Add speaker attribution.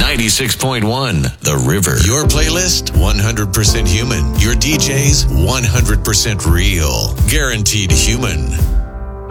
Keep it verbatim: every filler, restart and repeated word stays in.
Speaker 1: ninety-six point one, The River.
Speaker 2: Your playlist, one hundred percent human. Your D Js, one hundred percent real. Guaranteed human.